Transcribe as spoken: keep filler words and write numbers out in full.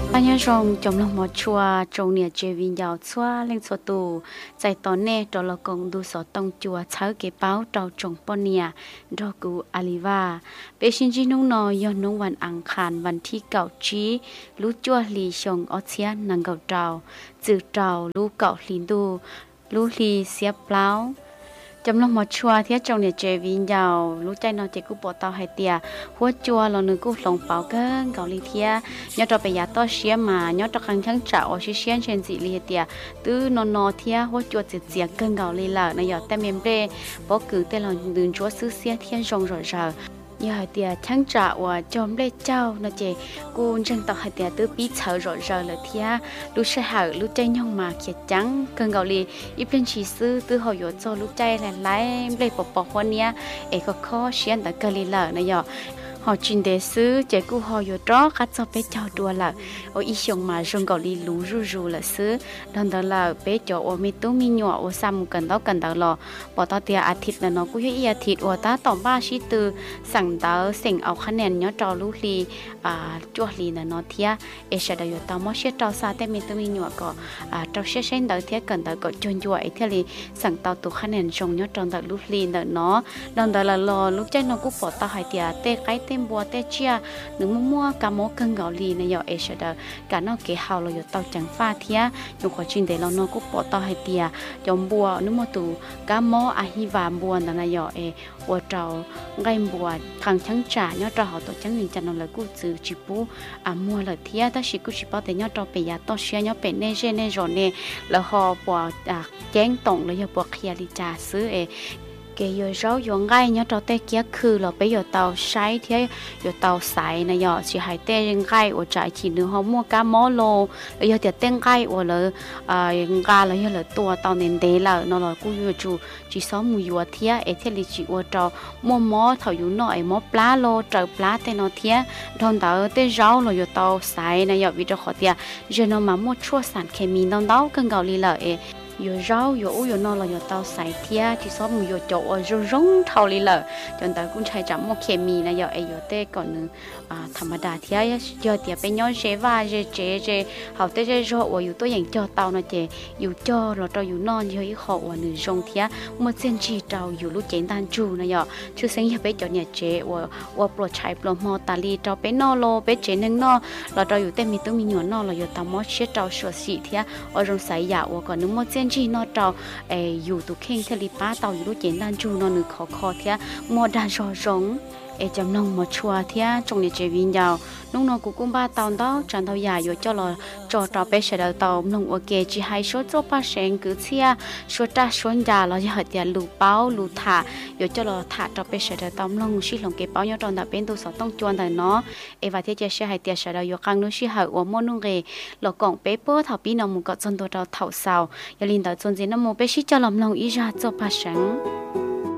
anh nhớ rằng trong lòng một chùa trong nhà chơi viên giàu xóa lên số tù tại tòa nè đó là công du sở tông chùa cháu kế báo trâu trồng ponia đó cụ aliva bé xin chỉ nông nò do nôngวันอังคารวันที่เก้าจีรู้จั่วลีชงออเชียนังเก่าเจ้าจืดเจ้ารู้เก่าลินดูรู้ลีเสียเปล่าจำลองหมดชัวเทียจงเนี่ยเจวินยาวรู้ใจนอนเจกูปวดเตาให้เตียหัวจัวเราหนึ่งกูหลงเป่าเกิ้งเกาหลีเทียย้อนต่อไปยาต้อเชียมาย้อนต่อครั้งทั้งจ่าอชิเชียนเชนสิลีเตียตื้อนอนนอเทียหัวจัวเจียเจียเกิ้งเกาหลีละในยอดแต่เมมเบรบอกคือแต่เราดื่นชัวซื้อเสียเทียจงรอเจ้าnhờ hai tia chẳng trả và chôm lê châu nó chè cô chân tộc hai tia tứ bí sợ rồi rồi là thia lúc sẽ hở lúc chơi nhông mà kia trắng cơn gạo lì ít lên chỉ sư tứ hồi yo cho lúc chơi là lái lê bọc bọc hoa nia ấy có khó xuyên tại cơ lì lợ này giờ họ chuyên đề sư chế cô họ yo đó cắt cho bé cháu đùa là ở ý xong mà rong gạo lì lú ru ru là sư đòn đó là bé cháu ở mi tú mi nhỏ ở xăm cần đó cần đó lò bỏ tao tiaอาทิตย์là nó cũng hiểuอาทิตย์ở ta tổng ba sĩ từสั่งเตาเสียงเอาคะแนนย้อนจอลูลีอ่าจั่วลีน่ะเนาะเทียเอชดอยู่ตามอเชตอซาแต่มีตัวมีหนัวก็อ่าเจ้าเชเช่นเดาเทียกันเดาก็จนจั่วไอเทียลีสั่งเตาตัวคะแนนชงย้อนจองเดาลูลีเนาะเนาะดอนเดาละรอลูกใจน้องกูปอตาหายเตียเตะไก่เต็มบัวเตะเชียหนึ่งมั่วๆกะโมกังเกาลีในยอเอชดากะนอกเกเฮาเราอยู่เตาจังฟ้าเทียอยู่ขอจินเดเราน้องกูปอตาหายเตียจอมบัวนึกมตูกะโมอาฮิวามบัวนั่นน่ะยอเอวัวเจ้าไก่บัวทางชั้งจ่าย้อนจอเขาตัวจังหนึ่งจันนเลยกูจือจิปูอ่ะมัวเลยเทียแต่ชิกูชิปอแต่ย้อนจอไปยาต้อเชียย้อนเป็นเนเจเนจอนเนแล้วพอปวดอ่ะแจ้งตรงเลยอย่าปวดเคลียริจาซื้อเอเกยอยร้อยยงไงย้อนจอเตะเกี้ยคือเราไปอยู่เตาใช้เทียอยู่เตาใสนะยอสิหายเตะยังไงว่าใจทีนึงเขามัวกะโมโลแล้วยอเตียเต้งไงว่าเลยอ่ายังกาแล้วยอเลยตัวเตาเน้นเดล่ะนอนกูอยู่จูจีซ้อมมืออยู่เทียเอเทลิจิว่าจอมัวมอเท่าอยู่หน่อยมอปลาโลเจอปลาเตนอเทียทอนเตาเตะร้าวเราอยู่เตาใสนะยอวิจารณ์ขอเทียเจนอมามัวชั่วสารเคมีน้องเต้ากันเกาหลีเลยเออยู่เจ้าอยู่อู้อยู่นอนเราอยู่เตาใส่เทียที่ซ้อมอยู่โจอ่ะร้องเท่าเลยเลยจนแต่กุ้งชายจับหม้อเคมีนะอยู่ไออยู่เต้ก่อนนึงอ่าธรรมดาเทียอยู่เตียไปย้อนเจว่าเจเจเจเขาเต้เจโจว่าอยู่ตัวอย่างจอเตานะเจอยู่จอเราเราอยู่นอนอยู่อีกเขาว่าหนึ่งจงเทียเมื่อเส้นจีเจ้าอยู่ลูกเจนตันจูนะอยู่ชื่อเสียงอย่าไปจอเนี่ยเจว่าว่าปลดใช้ปลดมอตาลีเจ้าไปนอโลไปเจนึงนอเราเราอยู่เต้มีตัวมีหนวดนอเราอยู่ตามมอเชเจ้าชัวสีเทียว่าจงใส่ยาว่าก่อนนึงเมื่อเส้นจีนอเจ้าเออยู่ตุเข่งทะเลป้าเต่าอยู่รู้เจนด้านจูนอหนึ่งขอคอเทียมอดานจอจงเอจำลองมอชัวเทียจงเนี่ยเจวินยาวน้องนอกูกุ้งบ้าเต่าเต้าจันเต่าใหญ่อยู่เจ้าลอจอจอไปเฉดเต่าน้องโอเคจีให้ชัวโจป้าเชงกือเทียชัวจ้าชัวยาเราจะหัดเตียลูเป้าลูถาอยู่เจ้าลอถาจอไปเฉดเต่าน้องชิลงเก็บเป้ายอดตอนดับเป็นตัวสองต้องจวนแต่เนาะเอว่าที่จะเชื่อให้เตียเฉดอยู่ครั้งนู้นชิหาว่าโมนุ่งเกหลอกกล่องเปเปอร์ถาปีน้องมุกก็จนตัวเราเท่าเสาอย่าลินแต่จนเจน้ำมูไปชิจะลำลองอีจาโจป้าเชง